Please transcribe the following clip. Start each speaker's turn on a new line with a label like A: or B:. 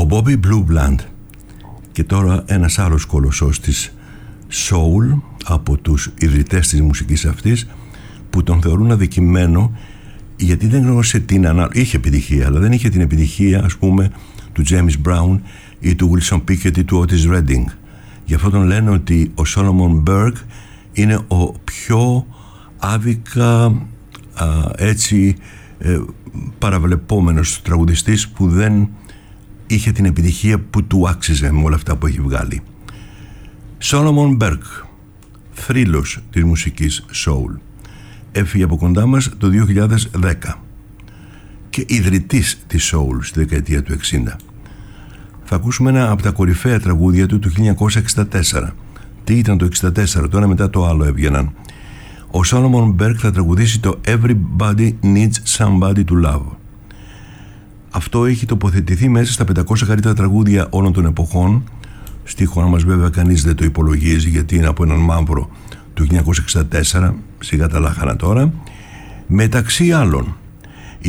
A: Ο Bobby Blue Bland. Και τώρα ένας άλλος κολοσσός της soul από τους ιδρυτές της μουσικής αυτής, που τον θεωρούν αδικημένο γιατί δεν γνώρισε είχε επιτυχία, αλλά δεν είχε την επιτυχία, ας πούμε, του James Brown ή του Wilson Pickett ή του Otis Redding. Γι' αυτό τον λένε ότι ο Solomon Burke είναι ο πιο άδικα παραβλεπόμενος τραγουδιστής που δεν είχε την επιτυχία που του άξιζε με όλα αυτά που έχει βγάλει. Solomon Burke, θρύλος της μουσικής soul, έφυγε από κοντά μας το 2010 και ιδρυτής της soul στη δεκαετία του 60. Θα ακούσουμε ένα από τα κορυφαία τραγούδια του 1964. Τι ήταν το 1964, το ένα μετά το άλλο έβγαιναν. Ο Solomon Burke θα τραγουδήσει το Everybody Needs Somebody to Love. Αυτό έχει τοποθετηθεί μέσα στα 500 καλύτερα τραγούδια όλων των εποχών. Στη χώρα μας βέβαια κανείς δεν το υπολογίζει, γιατί είναι από έναν μαύρο του 1964, σιγά τα λάχανα τώρα. Μεταξύ άλλων,